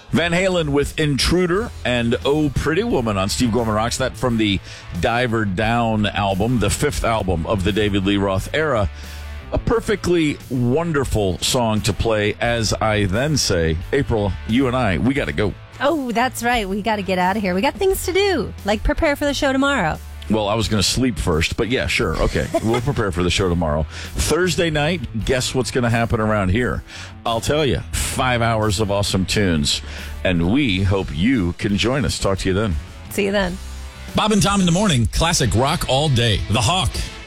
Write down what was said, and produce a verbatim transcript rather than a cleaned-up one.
Van Halen with Intruder and Oh Pretty Woman on Steve Gorman Rocks. That from the Diver Down album, the fifth album of the David Lee Roth era. A perfectly wonderful song to play as I then say, April, you and I, we got to go. Oh, that's right. We got to get out of here. We got things to do, like prepare for the show tomorrow. Well, I was going to sleep first, but yeah, sure. Okay, we'll prepare for the show tomorrow. Thursday night, guess what's going to happen around here? I'll tell you, five hours of awesome tunes, and we hope you can join us. Talk to you then. See you then. Bob and Tom in the morning, classic rock all day. The Hawk.